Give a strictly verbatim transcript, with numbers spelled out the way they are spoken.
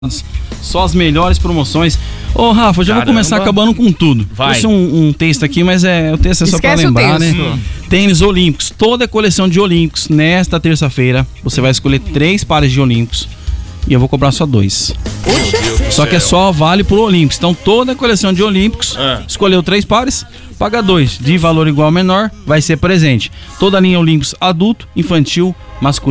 Só as melhores promoções. Ô, Rafa, eu já Caramba. vou começar acabando com tudo. Vai. Trouxe um, um texto aqui, mas é, o texto é só pra Esquece o lembrar, texto. né? Tênis Olímpicos. Toda a coleção de Olímpicos. Nesta terça-feira, você vai escolher três pares de Olímpicos. E eu vou cobrar só dois. Só que é só vale pro Olímpicos. Então, toda a coleção de Olímpicos, É. escolheu três pares, paga dois. De valor igual ou menor, vai ser presente. Toda a linha Olímpicos adulto, infantil, masculino.